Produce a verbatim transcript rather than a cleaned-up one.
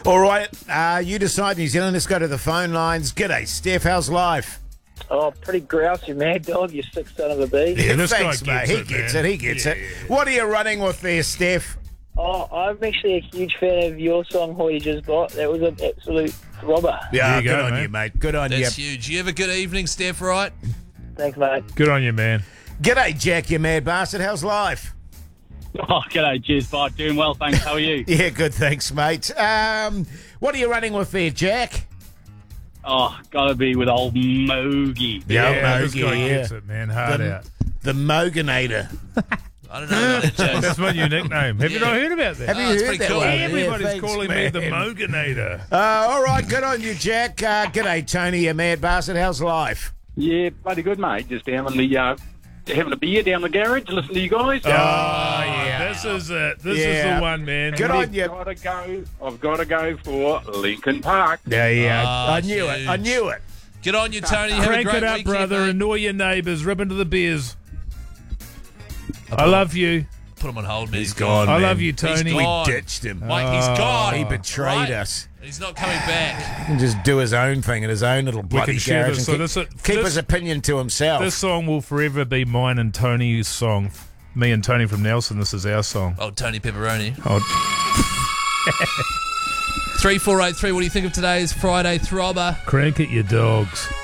All right, uh, you decide, New Zealand. Let's go to the phone lines. G'day, Steph. How's life? Oh, pretty grousey, mad dog, you sick son of a bee. Yeah, this thanks, guy mate. gets He it, gets man. it. He gets Yeah, it. yeah. What are you running with there, Steph? Oh, I'm actually a huge fan of your song, Hoy Just Bot. That was an absolute throbber. Yeah, you good go, on mate. you, mate. Good on That's you. huge. You have a good evening, Steph, right? Thanks, mate. Good on you, man. G'day, Jack, you mad bastard. How's life? Oh, g'day, cheers, bud. Doing well, thanks. How are you? Yeah, good, thanks, mate. Um, what are you running with there, Jack? Oh, gotta be with old Mogi. Yeah, this Mogi, guy yeah. gets it, man. Hard The, out. the Moganator. I don't know about that, James. That's my new nickname. Have you Yeah. not heard about that? Have you Oh, it's heard pretty that cool. one? Everybody's Yeah, thanks, calling me the man. Moganator. Uh, all right, good on you, Jack. Uh, g'day, Tony, you mad bastard. How's life? Yeah, bloody good, mate. Just down in the, uh, having a beer down the garage, listening to you guys. Oh, yeah. This is it. This Yeah. is the one, man. Good I've on you. Gotta go. I've got to go for Lincoln Park. Yeah, yeah. Ah, I knew it. I huge. knew it. Good on you, Tony. Have Crank a great it up, weekend, brother. mate. Annoy your neighbours. Rip into the beers. I love you. Put him on hold, man. He's gone, I man. love you, He's Tony. gone. We ditched him. Mike, he's gone. He betrayed Right? us. He's not coming back. He can just do his own thing in his own little bloody can share garage this, and so keep, this- keep this- his opinion to himself. This song will forever be mine and Tony's song. Me and Tony from Nelson, this is our song. Oh, Tony Pepperoni. Oh, three four eight three. What do you think of today's Friday Throbber? crank it, you dogs.